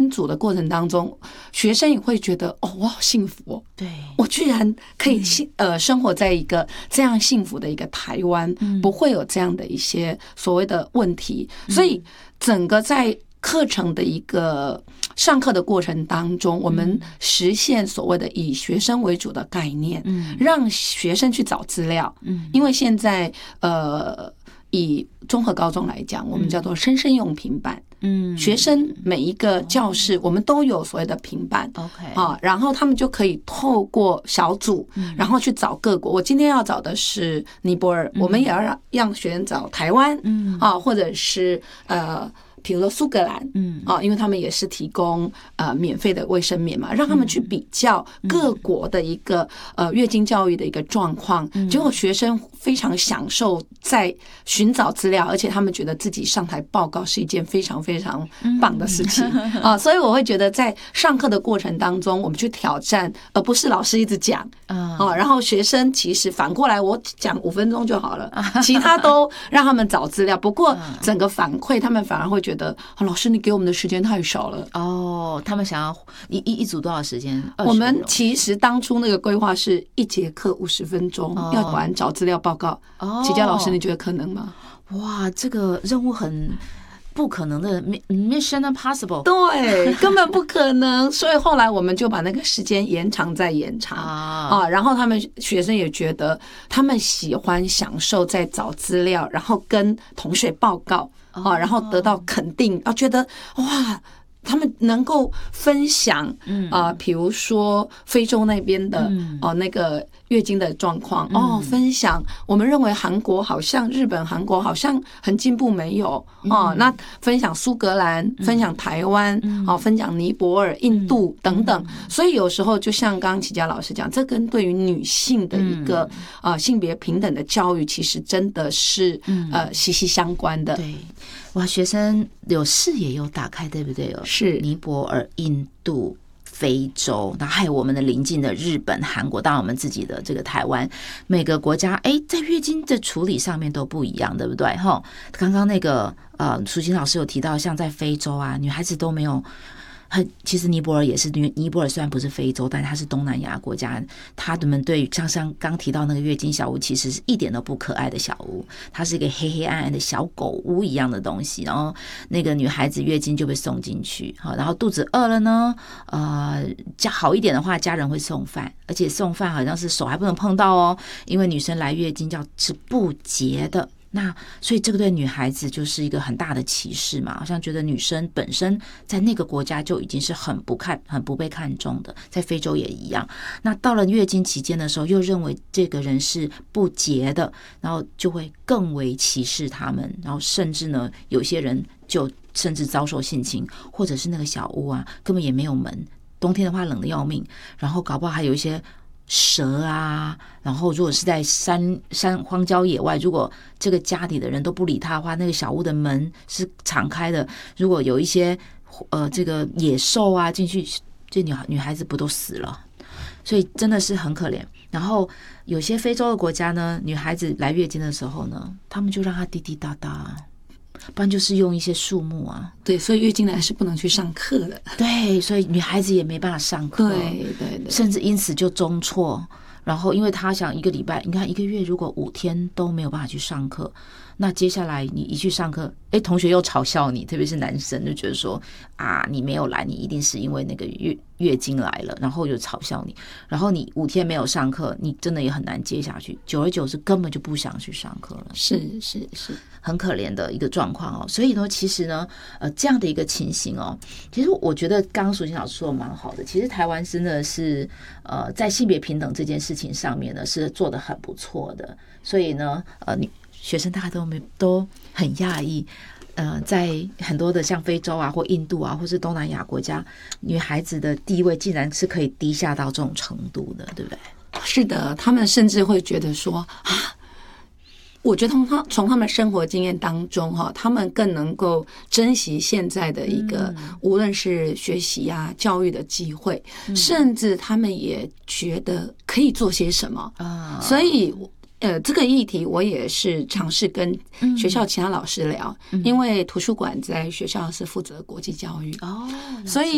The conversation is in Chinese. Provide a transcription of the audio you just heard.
组的过程当中，学生也会觉得哦，我好幸福哦， 对， 我居然可以生活在一个这样幸福的一个台湾，不会有这样的一些所谓的问题，所以整个在课程的一个上课的过程当中，我们实现所谓的以学生为主的概念，让学生去找资料，因为现在以综合高中来讲，我们叫做生生用平板。学生每一个教室我们都有所谓的平板 ，OK 啊，然后他们就可以透过小组，然后去找各国。我今天要找的是尼泊尔，我们也要让学生找台湾，啊，或者是比如说苏格兰，因为他们也是提供免费的卫生棉嘛，让他们去比较各国的一个月经教育的一个状况，结果学生非常享受在寻找资料，而且他们觉得自己上台报告是一件非常非常棒的事情啊，所以我会觉得在上课的过程当中，我们去挑战，而不是老师一直讲啊，然后学生其实反过来我讲5分钟就好了，其他都让他们找资料。不过整个反馈，他们反而会觉得老师你给我们的时间太少了哦。他们想要一组多少时间？ 我们其实当初那个规划是1节课50分钟，要完找资料报告。齐佳老师，你觉得可能吗？ 哇，这个任务很不可能的 ，Mission Impossible。 对，根本不可能。所以后来我们就把那个时间延长再延长啊，然后他们学生也觉得他们喜欢享受在找资料，然后跟同学报告啊，然后得到肯定，觉得哇。他们能够分享比如说非洲那边的那个月经的状况分享我们认为韩国好像日本韩国好像很进步没有那分享苏格兰分享台湾分享尼泊尔印度等等，所以有时候就像刚刚齐佳老师讲，这跟对于女性的一个性别平等的教育其实真的是息息相关的。 对，哇，学生有视野有打开，对不对？ 是尼泊尔、印度、非洲，然后还有我们的邻近的日本、韩国，当然我们自己的这个台湾，每个国家在月经的处理上面都不一样，对不对？刚刚那个淑琴老师有提到，像在非洲啊，女孩子都没有。其实尼泊尔也是，尼泊尔虽然不是非洲，但它是东南亚国家，他们对像刚提到那个月经小屋，其实是一点都不可爱的小屋，它是一个黑黑暗暗的小狗屋一样的东西，然后那个女孩子月经就被送进去，然后肚子饿了呢，好一点的话，家人会送饭，而且送饭好像是手还不能碰到哦，因为女生来月经是不洁的。那所以这个对女孩子就是一个很大的歧视嘛，好像觉得女生本身在那个国家就已经是很不被看重的，在非洲也一样。那到了月经期间的时候，又认为这个人是不洁的，然后就会更为歧视他们，然后甚至呢，有些人就甚至遭受性侵，或者是那个小屋啊根本也没有门，冬天的话冷得要命，然后搞不好还有一些蛇啊，然后如果是在山荒郊野外，如果这个家里的人都不理他的话，那个小屋的门是敞开的，如果有一些这个野兽啊进去，这女孩子不都死了？所以真的是很可怜。然后有些非洲的国家呢，女孩子来月经的时候呢，他们就让她滴滴答答，不然就是用一些树木啊。 对，所以月经来是不能去上课的。 对，所以女孩子也没办法上课。 对， 甚至因此就中辍。然后因为她想一个礼拜，你看1个月如果5天都没有办法去上课，那接下来你一去上课，同学又嘲笑你，特别是男生就觉得说你没有来，你一定是因为那个月经来了，然后就嘲笑你，然后你5天没有上课，你真的也很难接下去，久而久之根本就不想去上课了。 是很可怜的一个状况所以呢，其实呢这样的一个情形其实我觉得刚刚淑琴老师说的蛮好的，其实台湾真的是在性别平等这件事情上面呢是做得很不错的，所以呢学生大家都很讶异在很多的像非洲啊或印度啊或是东南亚国家，女孩子的地位竟然是可以低下到这种程度的，对不对？ 是的，他们甚至会觉得说我觉得从他们生活经验当中他们更能够珍惜现在的一个无论是学习啊教育的机会，甚至他们也觉得可以做些什么所以这个议题我也是尝试跟学校其他老师聊，因为图书馆在学校是负责国际教育所以